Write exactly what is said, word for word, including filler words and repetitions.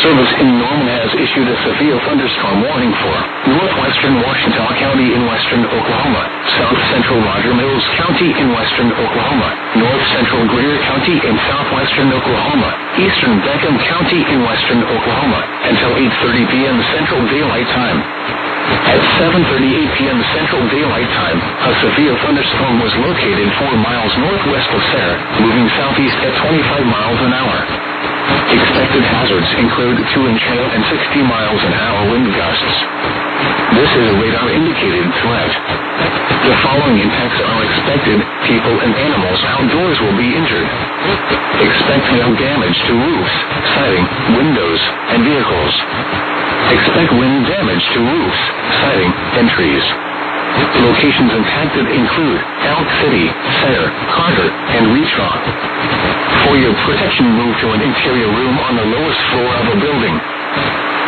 Service in Norman has issued a severe thunderstorm warning for northwestern Ouachita County in western Oklahoma, south central Roger Mills County in western Oklahoma, north central Greer County in southwestern Oklahoma, eastern Beckham County in western Oklahoma, until eight thirty p.m. Central Daylight Time. At seven thirty-eight p.m. Central Daylight Time, a severe thunderstorm was located four miles northwest of Sayre, moving southeast at twenty-five miles an hour. Expected hazards include two-inch hail and sixty miles an hour wind gusts. This is a radar-indicated threat. The following impacts are expected. People and animals outdoors will be injured. Expect hail damage to roofs, siding, windows, and vehicles. Expect wind damage to roofs, siding, and trees. Locations impacted include Elk City, Sayre, Carter, and Reetraw. For your protection, move to an interior room on the lowest floor of a building.